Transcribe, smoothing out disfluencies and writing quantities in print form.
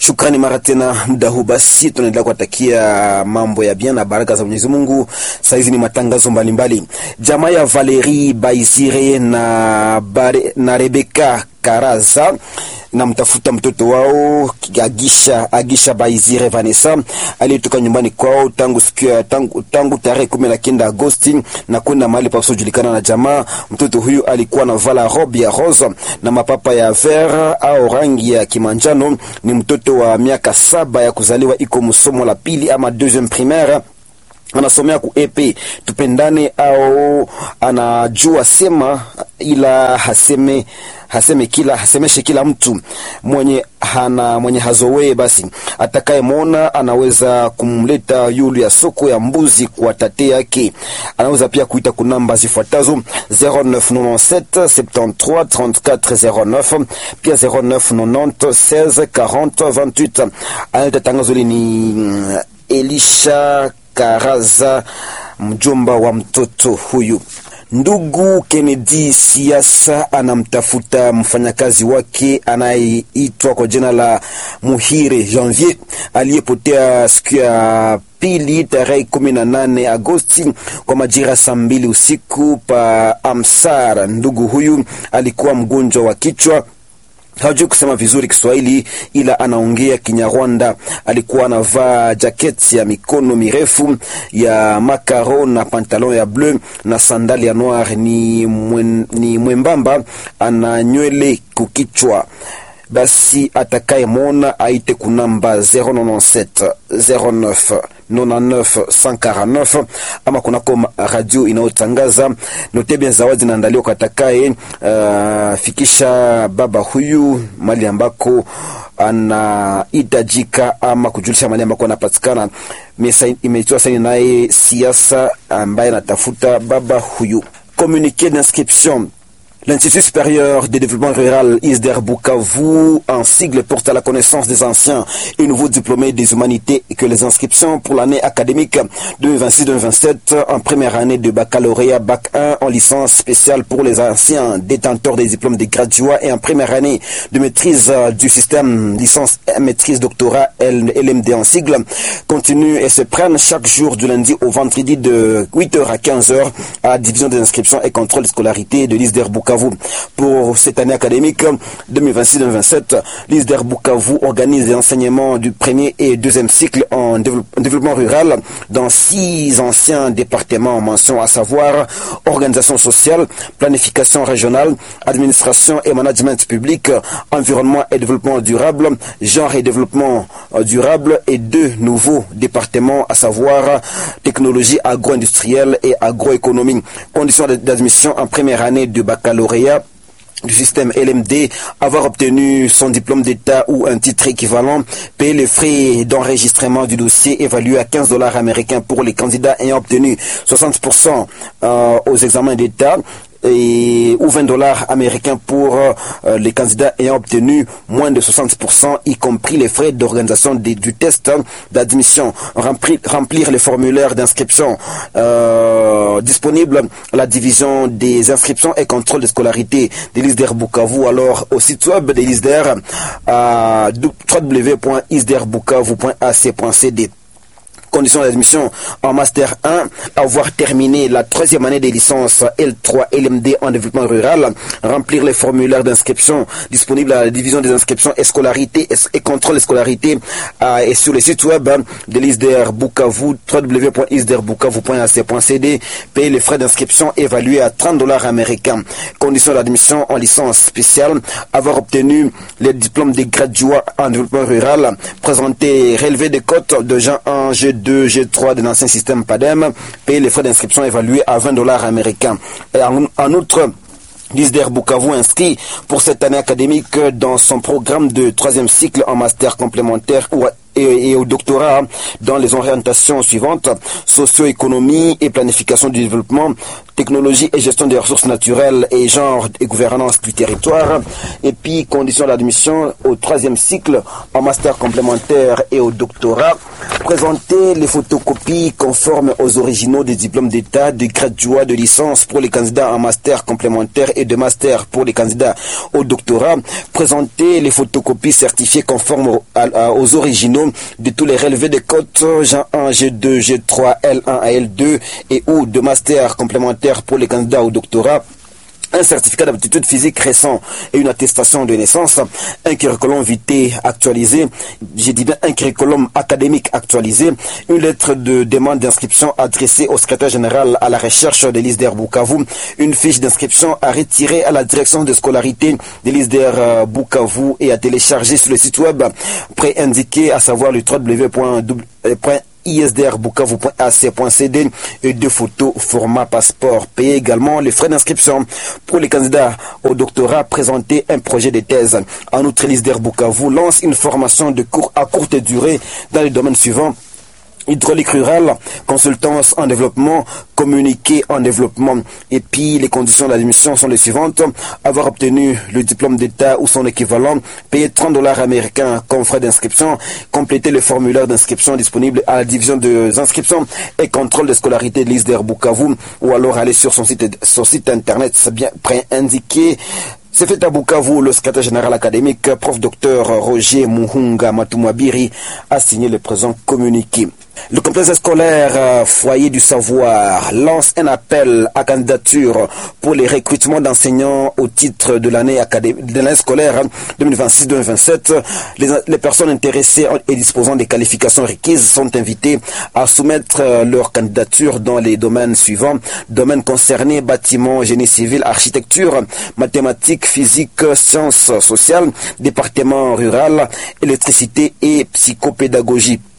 Shukrani mara tena, muda huu basi tunaendelea kuwatakia mambo ya bien na baraka za Mwenyezi Mungu. Saizi ni matangazo mbalimbali. Jamaa ya Valerie Baizire na Rebecca Karaza na mtafuta mtoto wao Agisha Baizire Vanessa aliyetoka nyumbani kwao tangu tarehe 19 Agosti na kwenda mahali pasiojulikana na jamaa. Mtoto huyu alikuwa na vala robe ya rose na mapapa ya vert au rangi ya kimanjano. Ni mtoto wa miaka 7 ya kuzaliwa, iko msomo la pili ama deuxième primaire. Anasomea ku EP tupendane au anajua sema ila hasemeshe kila mtu mwenye hazowe. Basi atakayemwona anaweza kumleta yule ya soko ya mbuzi kwa tate yake. Anaweza pia kuita kunamba zifuatazo 0997 73 34 09 pia 0990 16 40 28. Anaita tangazo ni Elisha Karaza, mjomba wa mtoto huyu. Ndugu Kennedy Siasa anamtafuta mfanyakazi wake anayeitwa kwa jina la Muhire Janvier aliyepotea siku ya pili tarehe 18 Agosti kwa majira saa 2 usiku pa Amsar. Ndugu huyu alikuwa mgonjwa wa kichwa, hajui kusema vizuri Kiswahili ila anaongea Kinyarwanda. Alikuwa anavaa jaketi ya mikono mirefu ya makaro na pantalon ya bleu na sandali ya noir. Ni mwembamba, ana nywele kukichwa. Basi atakayemwona aite kunamba 097 09 99 149 ama kunako radio inayotangaza. Note bien zawadi naandaliwa kwa atakaye fikisha baba huyu mali ambako anahitajika ama kujulisha mali ambako anapatikana. Imeitwa saini naye Siasa ambaye anatafuta baba huyu. Communiqué d'inscription. L'Institut supérieur de développement rural ISDER Bukavu, en sigle, porte à la connaissance des anciens et nouveaux diplômés des humanités que les inscriptions pour l'année académique 2026-2027 en première année de baccalauréat Bac 1 en licence spéciale pour les anciens détenteurs des diplômes de graduat et en première année de maîtrise du système licence maîtrise doctorat LMD en sigle continuent et se prennent chaque jour du lundi au vendredi de 8h à 15h à la division des inscriptions et contrôle de scolarité de l'ISDER Bukavu. Pour cette année académique 2026-2027, l'ISDER Bukavu organise les enseignements du premier et deuxième cycle en développement rural dans 6 anciens départements en mention, à savoir organisation sociale, planification régionale, administration et management public, environnement et développement durable, genre et développement durable, et 2 nouveaux départements, à savoir technologie agro-industrielle et agroéconomie. Conditions d'admission en première année de baccalauréat du système LMD, avoir obtenu son diplôme d'état ou un titre équivalent, payer les frais d'enregistrement du dossier évalué à $15 américains pour les candidats ayant obtenu 60% aux examens d'état, ou $20 américains pour les candidats ayant obtenu moins de 60%, y compris les frais d'organisation du test d'admission. Remplir les formulaires d'inscription disponibles à la division des inscriptions et contrôle de scolarité de l'ISDER Bukavu, alors au site web de l'ISDER à www.isderbukavu.ac.cd. Conditions d'admission en Master 1, avoir terminé la 3e année des licences L3 LMD en développement rural, remplir les formulaires d'inscription disponibles à la division des inscriptions et scolarité et contrôle de scolarité et sur le site web de l'ISDER Bukavu, www.isderbukavu.ac.cd, payer les frais d'inscription évalués à $30 américains. Conditions d'admission en licence spéciale, avoir obtenu les diplômes de graduat en développement rural, présenter relevé des cotes de Jean 1, G2, G3 de l'ancien système PADEM, payer les frais d'inscription évalués à $20 américains. Et en outre, l'ISDER Bukavu inscrit pour cette année académique dans son programme de 3e cycle en master complémentaire et au doctorat dans les orientations suivantes: socio-économie et planification du développement, technologie et gestion des ressources naturelles et genre et gouvernance du territoire. Et puis conditions d'admission au 3e cycle en master complémentaire et au doctorat: présenter les photocopies conformes aux originaux des diplômes d'État, de graduat, de licence pour les candidats en master complémentaire et de master pour les candidats au doctorat. Présenter les photocopies certifiées conformes aux originaux de tous les relevés de cotes Jean 1, G2, G3, L1 à L2 et ou de master complémentaire pour les candidats au doctorat. Un certificat d'aptitude physique récent et une attestation de naissance, un curriculum vitae actualisé, j'ai dit bien un curriculum académique actualisé, une lettre de demande d'inscription adressée au secrétaire général à la recherche de l'ISDER Bukavu, une fiche d'inscription à retirer à la direction de scolarité de l'ISDER Bukavu et à télécharger sur le site web pré-indiqué, à savoir le www.isdrbukavu.ac.cd et 2 photos format passeport. Payer également les frais d'inscription. Pour les candidats au doctorat, présenter un projet de thèse. En outre, l'ISDER Bukavu lance une formation de cours à courte durée dans les domaines suivants: hydraulique rurale, consultance en développement, communiqué en développement. Et puis, les conditions d'admission sont les suivantes: avoir obtenu le diplôme d'État ou son équivalent, payer $30 américains comme frais d'inscription, compléter le formulaire d'inscription disponible à la division des inscriptions et contrôle de scolarité de l'ISDER Bukavu, ou alors aller sur son site internet, c'est bien pré-indiqué. C'est fait à Bukavu. Le secrétaire général académique, prof. Dr Roger Muhunga Matumwabiri, a signé le présent communiqué. Le complexe scolaire Foyer du Savoir lance un appel à candidature pour les recrutements d'enseignants au titre de l'année scolaire 2026-2027. Les personnes intéressées et disposant des qualifications requises sont invitées à soumettre leur candidature dans les domaines suivants: domaines concernés: bâtiment, génie civil, architecture, mathématiques, physique, sciences sociales, département rural, électricité et psychopédagogie.